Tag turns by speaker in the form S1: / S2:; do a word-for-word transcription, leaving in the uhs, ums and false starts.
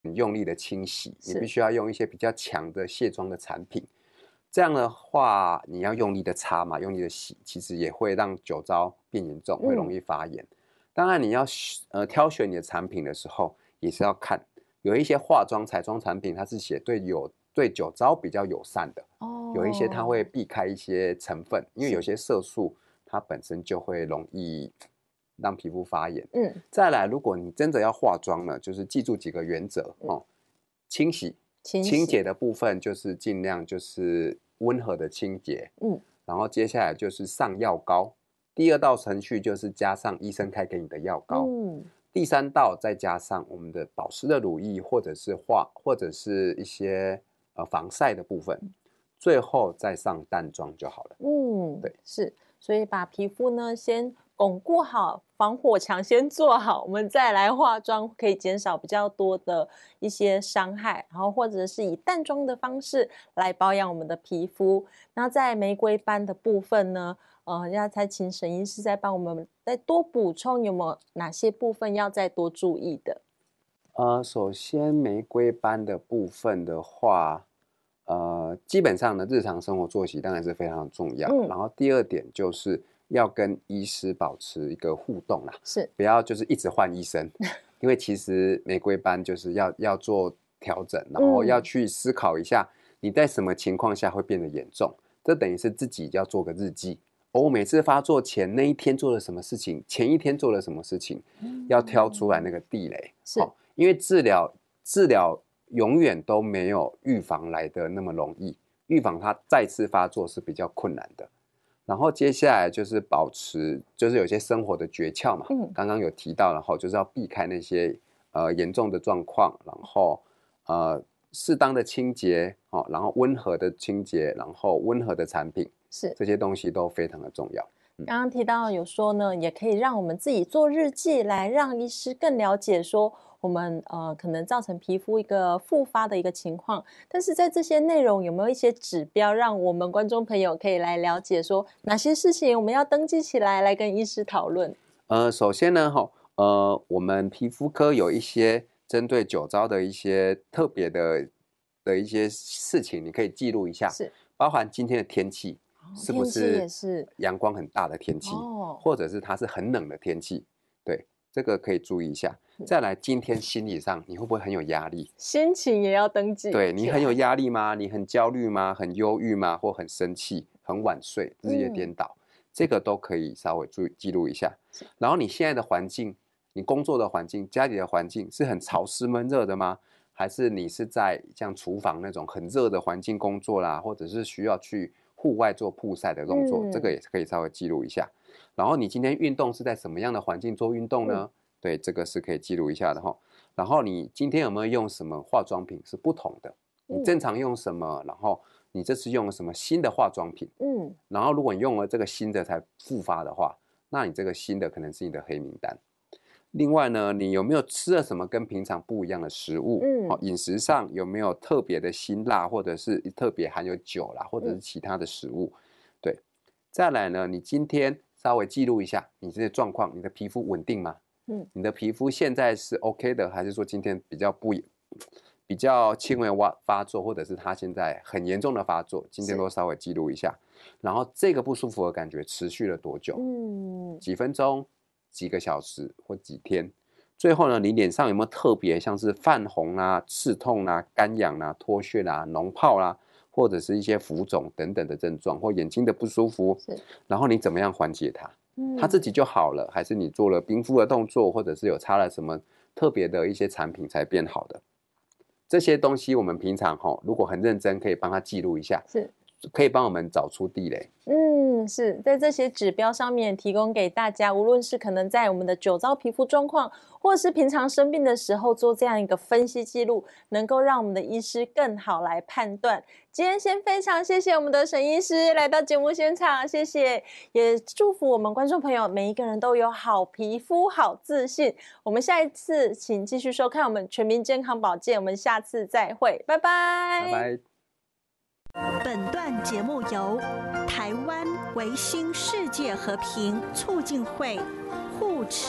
S1: 很用力的清洗，你必须要用一些比较强的卸妆的产品。这样的话，你要用力的擦嘛，用力的洗，其实也会让酒糟变严重，会容易发炎。嗯、当然，你要呃挑选你的产品的时候，也是要看有一些化妆彩妆产品，它是写对有对酒糟比较友善的，哦，有一些它会避开一些成分，因为有些色素它本身就会容易让皮肤发炎。嗯，再来，如果你真的要化妆呢，就是记住几个原则、嗯、哦，清洗。清洁的部分就是尽量就是温和的清洁，嗯，然后接下来就是上药膏，第二道程序就是加上医生开给你的药膏，嗯，第三道再加上我们的保湿的乳液或者是化或者是一些呃防晒的部分，最后再上淡妆就好了。嗯，对，
S2: 是，所以把皮肤呢先巩固好，防火墙先做好，我们再来化妆，可以减少比较多的一些伤害，然后或者是以淡妆的方式来保养我们的皮肤。那在玫瑰斑的部分呢，呃，要再请沈医师再帮我们再多补充，有没有哪些部分要再多注意的？
S1: 呃，首先玫瑰斑的部分的话，呃，基本上呢，日常生活作息当然是非常重要。嗯、然后第二点就是要跟医师保持一个互动啦，
S2: 是
S1: 不要就是一直换医生，因为其实玫瑰斑就是要要做调整，然后要去思考一下你在什么情况下会变得严重，这等于是自己要做个日记。哦，我每次发作前那一天做了什么事情，前一天做了什么事情，嗯、要挑出来那个地雷。
S2: 是，
S1: 哦、因为治疗治疗永远都没有预防来的那么容易，预防它再次发作是比较困难的。然后接下来就是保持，就是有些生活的诀窍嘛，嗯，刚刚有提到，然后就是要避开那些呃严重的状况，然后呃适当的清洁，哦，然后温和的清洁，然后温和的产品，
S2: 是
S1: 这些东西都非常的重要。
S2: 刚刚提到有说呢，也可以让我们自己做日记，来让医师更了解说我们呃可能造成皮肤一个复发的一个情况。但是在这些内容有没有一些指标，让我们观众朋友可以来了解说哪些事情我们要登记起来，来跟医师讨论？
S1: 呃，首先呢，哈，呃，我们皮肤科有一些针对酒糟的一些特别的的一些事情，你可以记录一下，
S2: 是包
S1: 含今天的天气。是不是阳光很大的天气，
S2: 哦、
S1: 或者是它是很冷的天气？对，这个可以注意一下。再来，今天心理上你会不会很有压力？
S2: 心情也要登记。
S1: 对，你很有压力吗？你很焦虑吗？很忧郁吗？或很生气、很晚睡、日夜颠倒，嗯、这个都可以稍微注意记录一下。然后你现在的环境，你工作的环境、家里的环境是很潮湿闷热的吗？还是你是在像厨房那种很热的环境工作啦，或者是需要去户外做曝晒的动作，嗯、这个也可以稍微记录一下。然后你今天运动是在什么样的环境做运动呢？嗯、对，这个是可以记录一下的哈。然后你今天有没有用什么化妆品是不同的？你正常用什么？然后你这次用了什么新的化妆品？嗯，然后如果你用了这个新的才复发的话，那你这个新的可能是你的黑名单。另外呢，你有没有吃了什么跟平常不一样的食物？嗯，哦，饮食上有没有特别的辛辣，或者是特别含有酒啦，或者是其他的食物？嗯、对，再来呢，你今天稍微记录一下你这些状况，你的皮肤稳定吗？嗯，你的皮肤现在是 OK 的，还是说今天比较不比较轻微发作，或者是它现在很严重的发作？今天都稍微记录一下。然后这个不舒服的感觉持续了多久？嗯，几分钟？几个小时或几天，最后呢，你脸上有没有特别像是泛红啊、刺痛啊、干痒啊、脱屑啊、脓泡啦、啊，或者是一些浮肿等等的症状，或眼睛的不舒服？然后你怎么样缓解它？嗯、它自己就好了，还是你做了冰敷的动作，或者是有擦了什么特别的一些产品才变好的？这些东西我们平常哈，如果很认真，可以帮他记录一下。是。可以帮我们找出地雷。
S2: 嗯，是在这些指标上面提供给大家，无论是可能在我们的酒糟皮肤状况，或者是平常生病的时候做这样一个分析记录，能够让我们的医师更好来判断。今天先非常谢谢我们的沈医师来到节目现场，谢谢，也祝福我们观众朋友每一个人都有好皮肤、好自信。我们下一次请继续收看我们全民健康保健，我们下次再会，拜拜，
S1: 拜拜。
S3: 本段节目由台湾维新世界和平促进会护持